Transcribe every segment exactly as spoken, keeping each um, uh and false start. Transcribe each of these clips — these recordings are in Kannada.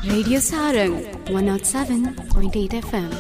Radio Sarang one oh seven point eight F M.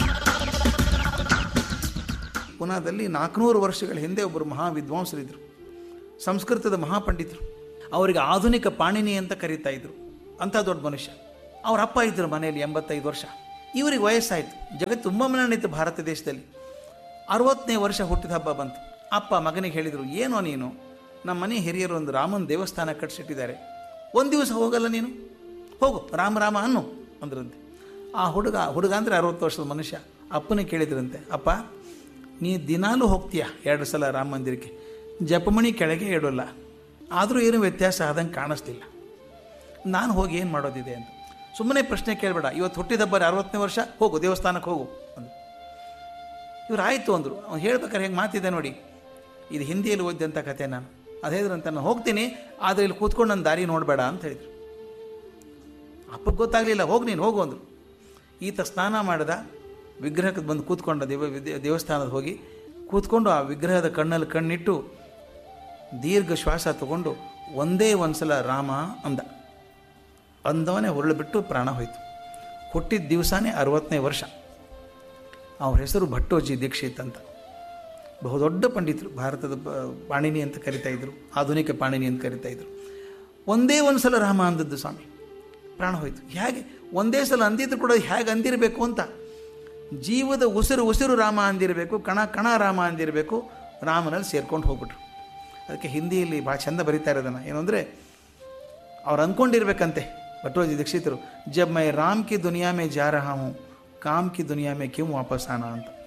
ಪುನಾದಲ್ಲಿ ನಾಲ್ಕುನೂರು ವರ್ಷಗಳ ಹಿಂದೆ ಒಬ್ಬರು ಮಹಾ ವಿದ್ವಾಂಸರಿದ್ದರು, ಸಂಸ್ಕೃತದ ಮಹಾಪಂಡಿತರು. ಅವರಿಗೆ ಆಧುನಿಕ ಪಾಣಿನಿ ಅಂತ ಕರೀತಾ ಇದ್ರು. ಅಂಥ ದೊಡ್ಡ ಮನುಷ್ಯ. ಅವ್ರ ಅಪ್ಪ ಇದ್ದರು ಮನೆಯಲ್ಲಿ, ಎಂಬತ್ತೈದು ವರ್ಷ. ಇವರಿಗೆ ವಯಸ್ಸಾಯಿತು. ಜಗತ್ತು ತುಂಬ ಮನಣಿತ್ತು ಭಾರತ ದೇಶದಲ್ಲಿ. ಅರವತ್ತನೇ ವರ್ಷ ಹುಟ್ಟಿದ ಹಬ್ಬ ಬಂತು. ಅಪ್ಪ ಮಗನಿಗೆ ಹೇಳಿದರು, ಏನೋ ನೀನು ನಮ್ಮ ಮನೆ ಹಿರಿಯರು ಒಂದು ರಾಮನ ದೇವಸ್ಥಾನ ಕಟ್ಟಿಸಿಟ್ಟಿದ್ದಾರೆ, ಒಂದು ದಿವಸ ಹೋಗಲ್ಲ ನೀನು? ಹೋಗು, ರಾಮ ರಾಮ ಅನ್ನು ಅಂದ್ರಂತೆ. ಆ ಹುಡುಗ ಹುಡುಗ ಅಂದರೆ ಅರವತ್ತು ವರ್ಷದ ಮನುಷ್ಯ ಅಪ್ಪನಿಗೆ ಕೇಳಿದ್ರಂತೆ, ಅಪ್ಪ ನೀ ದಿನಾಲೂ ಹೋಗ್ತೀಯ ಎರಡು ಸಲ ರಾಮ ಮಂದಿರಕ್ಕೆ, ಜಪಮಣಿ ಕೆಳಗೆ ಇಡೋಲ್ಲ, ಆದರೂ ಏನು ವ್ಯತ್ಯಾಸ ಆದಂಗೆ ಕಾಣಿಸ್ತಿಲ್ಲ, ನಾನು ಹೋಗಿ ಏನು ಮಾಡೋದಿದೆ ಅಂತ. ಸುಮ್ಮನೆ ಪ್ರಶ್ನೆ ಕೇಳಬೇಡ, ಇವತ್ತು ಹುಟ್ಟಿದಬ್ಬರ ಅರವತ್ತನೇ ವರ್ಷ, ಹೋಗು ದೇವಸ್ಥಾನಕ್ಕೆ ಹೋಗು ಅಂದರು. ಇವ್ರು ಆಯಿತು ಅಂದರು. ಅವ್ನು ಹೇಳ್ಬೇಕಾದ್ರೆ ಹೆಂಗೆ ಮಾತಿದೆ ನೋಡಿ, ಇದು ಹಿಂದಿಯಲ್ಲಿ ಓದಿದಂಥ ಕತೆ. ನಾನು ಅದು ಹೇಳಿದ್ರಂತ, ನಾನು ಹೋಗ್ತೀನಿ, ಆದರೆ ಇಲ್ಲಿ ಕೂತ್ಕೊಂಡು ನನ್ನ ದಾರಿ ನೋಡಬೇಡ ಅಂತ ಹೇಳಿದರು. ಅಪ್ಪಗೆ ಗೊತ್ತಾಗಲಿಲ್ಲ. ಹೋಗಿ ನೀನು ಹೋಗು ಅಂದರು. ಈತ ಸ್ನಾನ ಮಾಡಿದ, ವಿಗ್ರಹಕ್ಕೆ ಬಂದು ಕೂತ್ಕೊಂಡ, ದೇವ ದೇವಸ್ಥಾನದ ಹೋಗಿ ಕೂತ್ಕೊಂಡು ಆ ವಿಗ್ರಹದ ಕಣ್ಣಲ್ಲಿ ಕಣ್ಣಿಟ್ಟು ದೀರ್ಘ ಶ್ವಾಸ ತಗೊಂಡು ಒಂದೇ ಒಂದು ಸಲ ರಾಮ ಅಂದ. ಅಂದವನೇ ಹೊರಳು ಬಿಟ್ಟು ಪ್ರಾಣ ಹೋಯಿತು. ಹುಟ್ಟಿದ ದಿವಸನೇ ಅರವತ್ತನೇ ವರ್ಷ. ಅವ್ರ ಹೆಸರು ಭಟ್ಟೋಜಿ ದೀಕ್ಷಿತ್ ಅಂತ. ಬಹುದೊಡ್ಡ ಪಂಡಿತರು, ಭಾರತದ ಪಾಣಿನಿ ಅಂತ ಕರಿತಾ ಇದ್ರು, ಆಧುನಿಕ ಪಾಣಿನಿ ಅಂತ ಕರಿತಾ ಇದ್ರು. ಒಂದೇ ಒಂದು ಸಲ ರಾಮ ಅಂದದ್ದು ಸ್ವಾಮಿ, ಪ್ರಾಣ ಹೋಯಿತು. ಹೇಗೆ ಒಂದೇ ಸಲ ಅಂದಿದ್ರು ಕೂಡ ಹೇಗೆ ಅಂದಿರಬೇಕು ಅಂತ, ಜೀವದ ಉಸಿರು ಉಸಿರು ರಾಮ ಅಂದಿರಬೇಕು, ಕಣ ಕಣ ರಾಮ ಅಂದಿರಬೇಕು, ರಾಮನಲ್ಲಿ ಸೇರ್ಕೊಂಡು ಹೋಗ್ಬಿಟ್ರು. ಅದಕ್ಕೆ ಹಿಂದಿಯಲ್ಲಿ ಭಾಳ ಚಂದ ಬರೀತಾ ಇರೋದನ್ನು ಏನು ಅಂದರೆ, ಅವ್ರು ಅಂದ್ಕೊಂಡಿರ್ಬೇಕಂತೆ ಭಟ್ಟೋಜಿ ದೀಕ್ಷಿತರು, ಜಬ್ ಮೈ ರಾಮ್ ಕಿ ದುನಿಯಾ ಮೇ ಜಾ ರಹಾ ಹೂಂ ಕಾಮ್ ಕಿ ದುನಿಯಾ ಮೇ ಕ್ಯೂಂ ವಾಪಸ್ ಆನಾ ಅಂತ.